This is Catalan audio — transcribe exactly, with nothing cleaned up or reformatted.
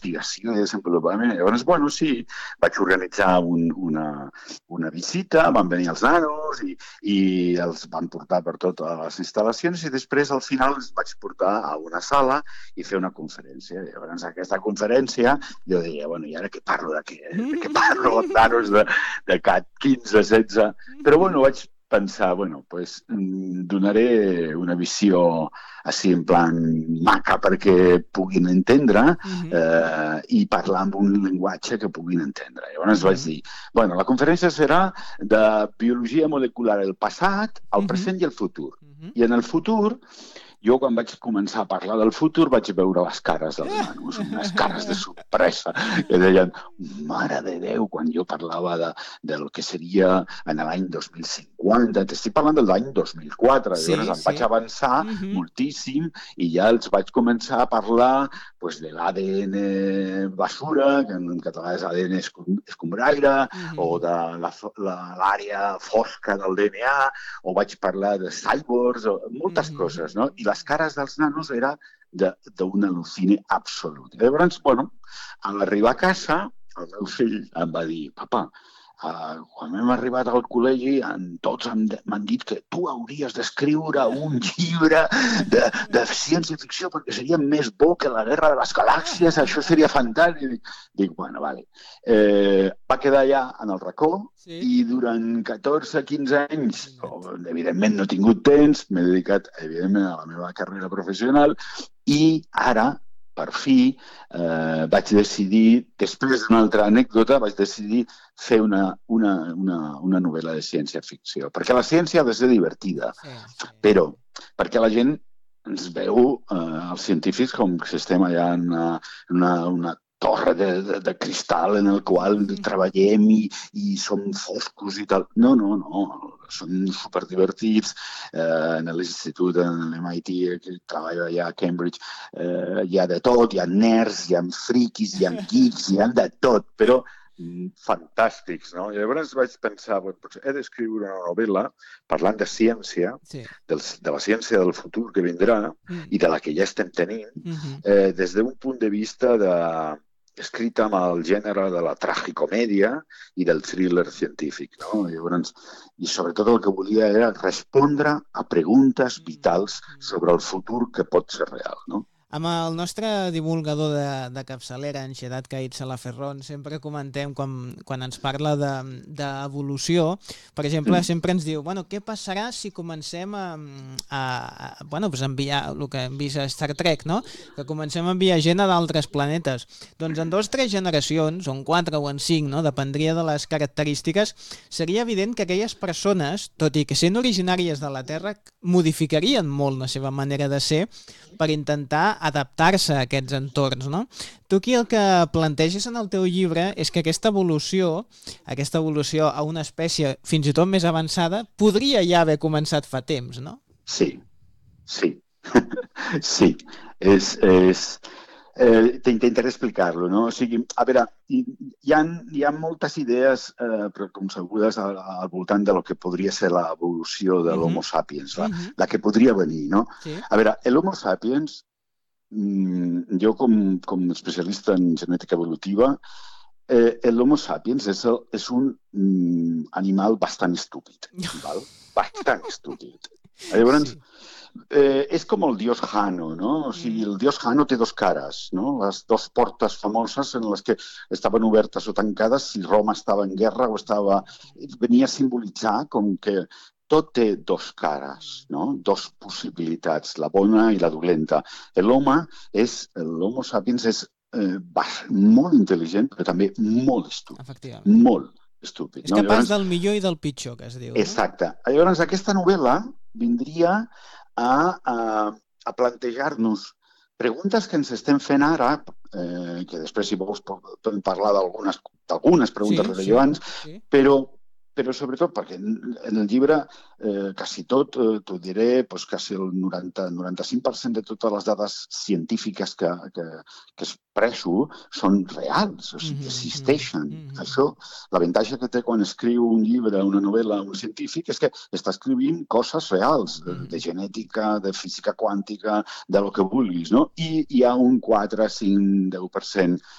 d'investigació i desenvolupament. Llavors, bueno, sí, vaig organitzar un, una, una visita, van venir els nanos i, i els van portar per totes les instal·lacions i després al final els vaig portar a una sala i fer una conferència. Llavors, aquesta conferència jo deia, bueno, i ara què parlo? De què, de què parlo amb nanos de, de quinze, setze? Però, bueno, vaig pensar, bueno, pues donaré una visió així en plan maca perquè puguin entendre eh, i parlar amb un llenguatge que puguin entendre. Llavors vaig dir, bueno, la conferència serà de biologia molecular el passat, el present i el futur. I en el futur, jo quan vaig començar a parlar del futur vaig veure les cares dels nanos, unes cares de sorpresa, que deien, mare de Déu, quan jo parlava de, del que seria en l'any dos mil cinquanta, t'estic parlant de l'any dos mil quatre, sí, llavors em sí. vaig avançar uh-huh. moltíssim i ja els vaig començar a parlar pues, de l'A D N basura, que en català és A D N escombraire, uh-huh. o de l'àrea fosca del D N A, o vaig parlar de cyborgs, o moltes uh-huh. coses, no? I les cares dels nanos era d'un al·lucini absolut. Llavors, bueno, a l'arribar a casa, el meu fill em va dir, papa, uh, quan hem arribat al col·legi, en, tots m'han dit que tu hauries d'escriure un llibre de, de ciència-ficció perquè seria més bo que la Guerra de les Galàxies, això seria fantàstic. Dic, dic bueno, vale. Eh, va quedar allà en el racó sí. i durant catorze quinze anys, evidentment no he tingut temps, m'he dedicat, evidentment, a la meva carrera professional i ara, per fi, eh, vaig decidir, després d'una altra anècdota, vaig decidir fer una, una, una, una novel·la de ciència-ficció. Perquè la ciència ha de ser divertida, sí, sí. però perquè la gent ens veu, eh, els científics, com si estem allà en una, una, una torre de, de, de cristal en el qual mm. treballem i, i som foscos i tal. No, no, no. Són superdivertits. Eh, en l'institut, en l'M I T, que treballo allà a Cambridge, eh, hi ha de tot, hi ha nerds, hi ha friquis, hi ha geeks, hi ha de tot, però mm, fantàstics, no? I llavors vaig pensar, bueno, pues he d'escriure una novel·la parlant de ciència, sí. del, de la ciència del futur que vindrà mm. i de la que ja estem tenint, mm-hmm. eh, des d'un punt de vista de escrita amb el gènere de la tragicomèdia i del thriller científic, no? Llavors, i sobretot el que volia era respondre a preguntes vitals sobre el futur que pot ser real, no? Amb el nostre divulgador de, de capçalera, en Xedat Caït Salaferrón, sempre comentem, quan, quan ens parla d'evolució, de, per exemple, mm. sempre ens diu, bueno, què passarà si comencem a, a, a bueno, pues enviar el que hem vist a Star Trek, no? Que comencem a enviar gent a d'altres planetes. Doncs en dos, tres generacions, o en quatre o en cinc, no? Dependria de les característiques, seria evident que aquelles persones, tot i que sent originàries de la Terra, modificarien molt la seva manera de ser per intentar adaptar-se a aquests entorns, no? Tu aquí el que planteges en el teu llibre és que aquesta evolució, aquesta evolució a una espècie fins i tot més avançada, podria ja haver començat fa temps, no? Sí, sí, sí. És, és, eh, T'intentaré explicar-lo, no? O sigui, a veure, hi, hi, ha, hi ha moltes idees eh, preconcebudes al, al voltant de lo que podria ser l'evolució de l'Homo sapiens, la, uh-huh. la que podria venir, no? Sí. A veure, l'Homo sapiens, jo com, com especialista en genètica evolutiva, eh, l'Homo sapiens és, el, és un mm, animal bastant estúpid, val? Bastant estúpid. Llavors, sí. eh, és com el dios Jano, no? O sigui, el dios Jano té dos cares, no? Les dues portes famoses en les que estaven obertes o tancades si Roma estava en guerra o estava... Venia a simbolitzar com que tot té dos cares, no? Dos possibilitats, la bona i la dolenta. L'home és, l'Homo sapiens és eh, molt intel·ligent, però també molt estúpid. Efectivament. Molt estúpid. És no? capaç Llavors, del millor i del pitjor, que es diu. Exacte. No? Llavors, aquesta novel·la vindria a, a, a plantejar-nos preguntes que ens estem fent ara, eh, que després, si vols, podem parlar d'algunes d'algunes preguntes sí, rellevants, sí, sí. però però sobretot perquè en el llibre eh, quasi tot, eh, t'ho diré, doncs quasi el noranta a noranta-cinc per cent de totes les dades científiques que, que, que expresso són reals, o sigui, existeixen. Mm-hmm. Això, l'avantatge que té quan escriu un llibre, una novel·la, un científic, és que està escrivint coses reals, de, de genètica, de física quàntica, de lo que vulguis, no? I hi ha un quatre, cinc, deu per cent